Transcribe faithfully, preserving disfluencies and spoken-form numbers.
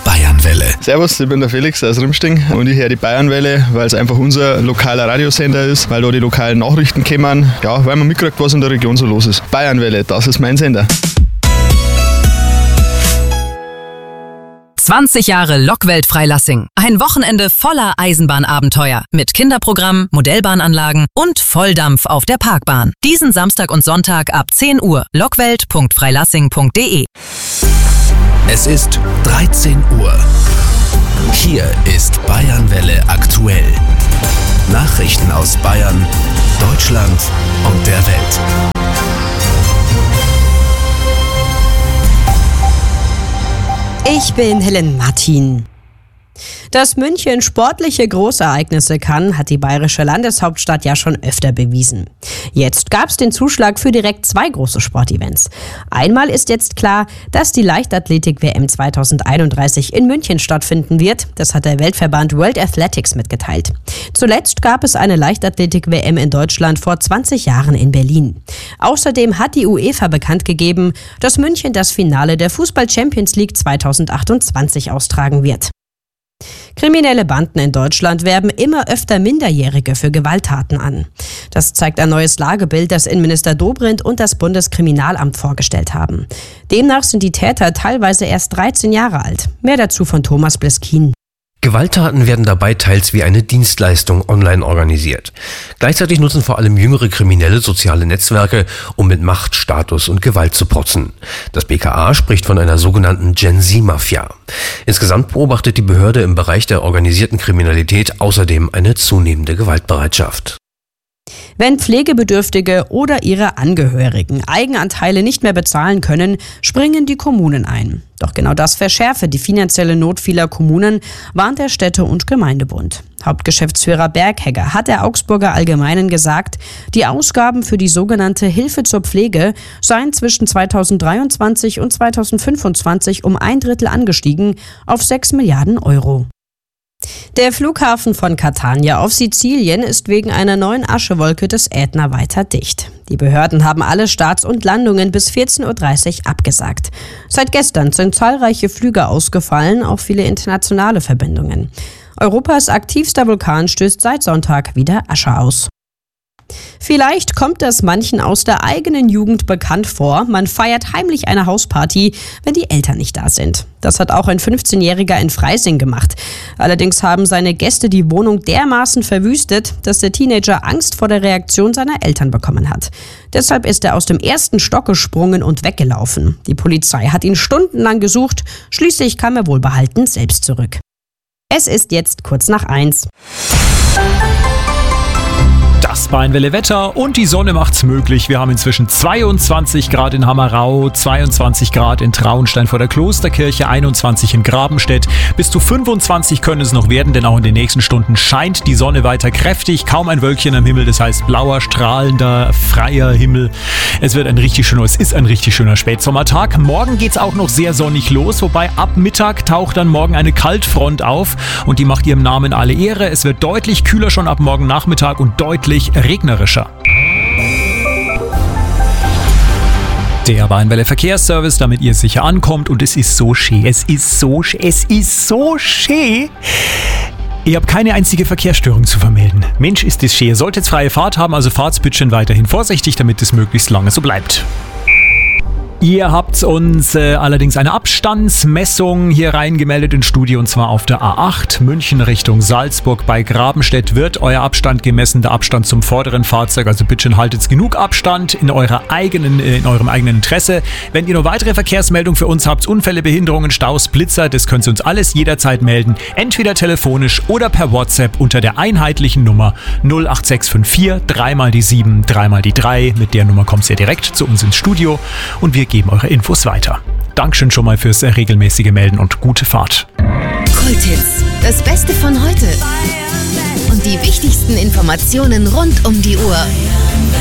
Bayernwelle. Servus, ich bin der Felix aus Rimsting und ich höre die Bayernwelle, weil es einfach unser lokaler Radiosender ist, weil da die lokalen Nachrichten kommen, ja, weil man mitkriegt, was in der Region so los ist. Bayernwelle, das ist mein Sender. zwanzig Jahre Lokwelt Freilassing. Ein Wochenende voller Eisenbahnabenteuer mit Kinderprogramm, Modellbahnanlagen und Volldampf auf der Parkbahn. Diesen Samstag und Sonntag ab zehn Uhr. lockwelt punkt freilassing punkt de. Es ist dreizehn Uhr. Hier ist Bayernwelle aktuell. Nachrichten aus Bayern, Deutschland und der Welt. Ich bin Helen Martin. Dass München sportliche Großereignisse kann, hat die bayerische Landeshauptstadt ja schon öfter bewiesen. Jetzt gab es den Zuschlag für direkt zwei große Sportevents. Einmal ist jetzt klar, dass die Leichtathletik-W M zweitausendeinunddreißig in München stattfinden wird. Das hat der Weltverband World Athletics mitgeteilt. Zuletzt gab es eine Leichtathletik-W M in Deutschland vor zwanzig Jahren in Berlin. Außerdem hat die UEFA bekannt gegeben, dass München das Finale der Fußball-Champions League zweitausendachtundzwanzig austragen wird. Kriminelle Banden in Deutschland werben immer öfter Minderjährige für Gewalttaten an. Das zeigt ein neues Lagebild, das Innenminister Dobrindt und das Bundeskriminalamt vorgestellt haben. Demnach sind die Täter teilweise erst dreizehn Jahre alt. Mehr dazu von Thomas Bleskin. Gewalttaten werden dabei teils wie eine Dienstleistung online organisiert. Gleichzeitig nutzen vor allem jüngere Kriminelle soziale Netzwerke, um mit Macht, Status und Gewalt zu protzen. Das B K A spricht von einer sogenannten Gen-Z-Mafia. Insgesamt beobachtet die Behörde im Bereich der organisierten Kriminalität außerdem eine zunehmende Gewaltbereitschaft. Wenn Pflegebedürftige oder ihre Angehörigen Eigenanteile nicht mehr bezahlen können, springen die Kommunen ein. Doch genau das verschärfe die finanzielle Not vieler Kommunen, warnt der Städte- und Gemeindebund. Hauptgeschäftsführer Berghegger hat der Augsburger Allgemeinen gesagt, die Ausgaben für die sogenannte Hilfe zur Pflege seien zwischen zweitausenddreiundzwanzig und zweitausendfünfundzwanzig um ein Drittel angestiegen auf sechs Milliarden Euro. Der Flughafen von Catania auf Sizilien ist wegen einer neuen Aschewolke des Ätna weiter dicht. Die Behörden haben alle Starts und Landungen bis vierzehn Uhr dreißig abgesagt. Seit gestern sind zahlreiche Flüge ausgefallen, auch viele internationale Verbindungen. Europas aktivster Vulkan stößt seit Sonntag wieder Asche aus. Vielleicht kommt es manchen aus der eigenen Jugend bekannt vor, man feiert heimlich eine Hausparty, wenn die Eltern nicht da sind. Das hat auch ein fünfzehnjähriger in Freising gemacht. Allerdings haben seine Gäste die Wohnung dermaßen verwüstet, dass der Teenager Angst vor der Reaktion seiner Eltern bekommen hat. Deshalb ist er aus dem ersten Stock gesprungen und weggelaufen. Die Polizei hat ihn stundenlang gesucht, schließlich kam er wohlbehalten selbst zurück. Es ist jetzt kurz nach eins. Das Bayernwelle Wetter und die Sonne macht's möglich. Wir haben inzwischen zweiundzwanzig Grad in Hammerau, zweiundzwanzig Grad in Traunstein vor der Klosterkirche, einundzwanzig in Grabenstedt. Bis zu fünfundzwanzig können es noch werden, denn auch in den nächsten Stunden scheint die Sonne weiter kräftig. Kaum ein Wölkchen am Himmel, das heißt blauer, strahlender, freier Himmel. Es wird ein richtig schöner, es ist ein richtig schöner Spätsommertag. Morgen geht's auch noch sehr sonnig los, wobei ab Mittag taucht dann morgen eine Kaltfront auf und die macht ihrem Namen alle Ehre. Es wird deutlich kühler schon ab morgen Nachmittag und deutlich regnerischer. Der Bayernwelle Verkehrsservice, damit ihr sicher ankommt, und es ist so schön, es ist so schön, es ist so schön. Ihr habt keine einzige Verkehrsstörung zu vermelden. Mensch, ist das schön. Ihr solltet jetzt freie Fahrt haben, also fahrt's bitte weiterhin vorsichtig, damit es möglichst lange so bleibt. Ihr habt uns äh, allerdings eine Abstandsmessung hier reingemeldet ins Studio, und zwar auf der A acht München Richtung Salzburg. Bei Grabenstedt wird euer Abstand gemessen, der Abstand zum vorderen Fahrzeug. Also bitte haltet genug Abstand in, eurer eigenen, äh, in eurem eigenen Interesse. Wenn ihr noch weitere Verkehrsmeldungen für uns habt, Unfälle, Behinderungen, Staus, Blitzer, das könnt ihr uns alles jederzeit melden. Entweder telefonisch oder per WhatsApp unter der einheitlichen Nummer null acht sechs fünf vier, dreimal die sieben, dreimal die drei. Mit der Nummer kommt ihr direkt zu uns ins Studio und wir geben eure Infos weiter. Dankeschön schon mal fürs regelmäßige Melden und gute Fahrt. Kulthits, das Beste von heute und die wichtigsten Informationen rund um die Uhr.